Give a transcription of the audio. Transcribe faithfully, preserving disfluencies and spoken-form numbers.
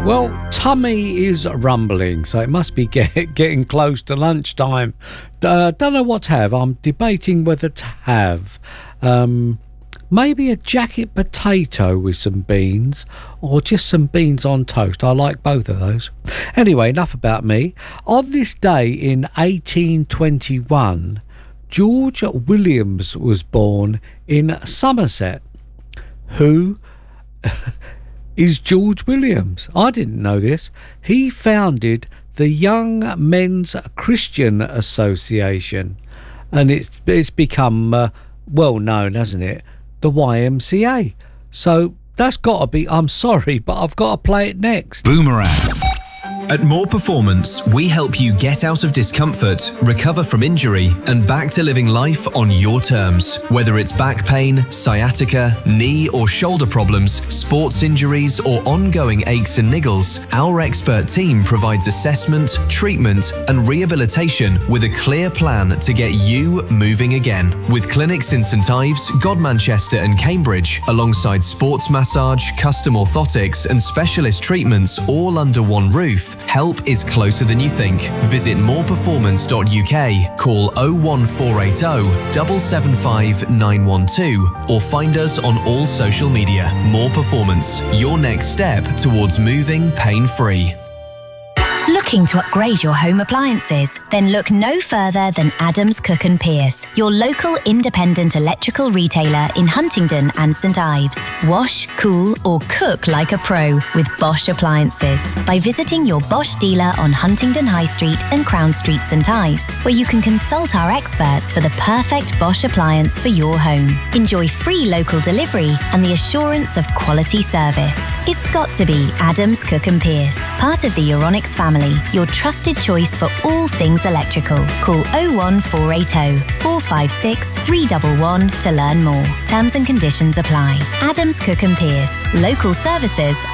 Well, tummy is rumbling, so it must be get, getting close to lunchtime. Uh, don't know what to have. I'm debating whether to have um, maybe a jacket potato with some beans, or just some beans on toast. I like both of those. Anyway, enough about me. On this day in eighteen twenty-one, George Williams was born in Somerset. Who is George Williams? I didn't know this. He founded the Young Men's Christian Association, and it's it's become uh, well known, hasn't it? The Y M C A. So that's got to be. I'm sorry, but I've got to play it next. Boomerang. At More Performance, we help you get out of discomfort, recover from injury, and back to living life on your terms. Whether it's back pain, sciatica, knee or shoulder problems, sports injuries, or ongoing aches and niggles, our expert team provides assessment, treatment, and rehabilitation with a clear plan to get you moving again. With clinics in St Ives, Godmanchester, and Cambridge, alongside sports massage, custom orthotics, and specialist treatments all under one roof, help is closer than you think. Visit more performance dot U K, call oh one four eight oh, seven seven five nine one two, or find us on all social media. More Performance, your next step towards moving pain-free. Looking to upgrade your home appliances? Then look no further than Adams Cook and Pierce, your local independent electrical retailer in Huntingdon and St Ives. Wash, cool, or cook like a pro with Bosch appliances by visiting your Bosch dealer on Huntingdon High Street and Crown Street, St Ives, where you can consult our experts for the perfect Bosch appliance for your home. Enjoy free local delivery and the assurance of quality service. It's got to be Adams Cook and Pierce, part of the Euronics family. Your trusted choice for all things electrical. Call oh one four eight oh, four five six, three one one to learn more. Terms and conditions apply. Adams Cook and Pierce. Local services